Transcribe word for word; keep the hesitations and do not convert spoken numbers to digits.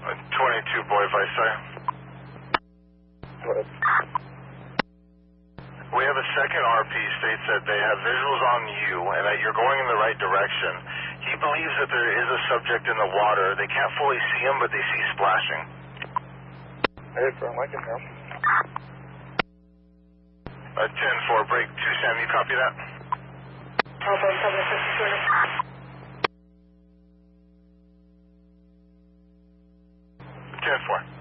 twenty-two Boy Vice, sorry. What? We have a second R P states that they have visuals on you and that you're going in the right direction. He believes that there is a subject in the water. They can't fully see him, but they see splashing. Hey, firm, I can help. Uh, ten four, break two, Sam, you copy that? Telephone seven fifty-two. ten four.